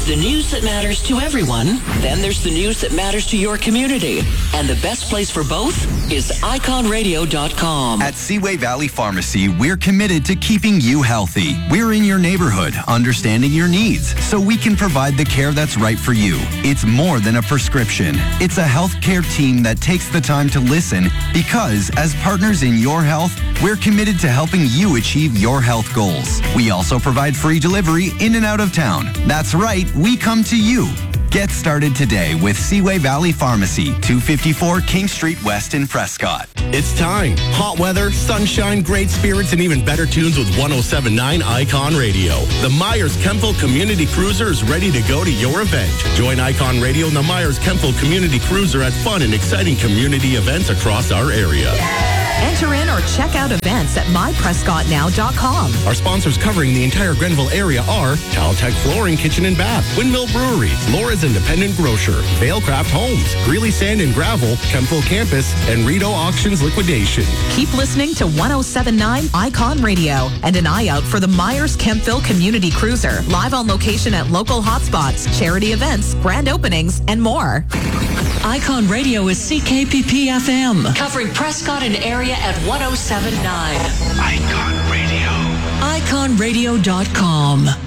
There's the news that matters to everyone. Then there's the news that matters to your community. And the best place for both is iconradio.com. At Seaway Valley Pharmacy, we're committed to keeping you healthy. We're in your neighborhood, understanding your needs, so we can provide the care that's right for you. It's more than a prescription. It's a healthcare team that takes the time to listen because, as partners in your health, we're committed to helping you achieve your health goals. We also provide free delivery in and out of town. That's right, we come to you. Get started today with Seaway Valley Pharmacy, 254 King Street West in Prescott. It's time. Hot weather, sunshine, great spirits, and even better tunes with 107.9 Icon Radio. The Myers-Kempville Community Cruiser is ready to go to your event. Join Icon Radio and the Myers-Kempville Community Cruiser at fun and exciting community events across our area. Enter in or check out events at myprescottnow.com. Our sponsors covering the entire Grenville area are Caltech Flooring, Kitchen and Bath, Windmill Brewery, Laura's Independent Grocer, Vailcraft Homes, Greeley Sand and Gravel, Kempville Campus, and Rito Auctions Liquidation. Keep listening to 107.9 Icon Radio and an eye out for the Myers-Kempville Community Cruiser, live on location at local hotspots, charity events, grand openings, and more. Icon Radio is CKPP-FM, covering Prescott and area at 107.9. Icon Radio. iconradio.com.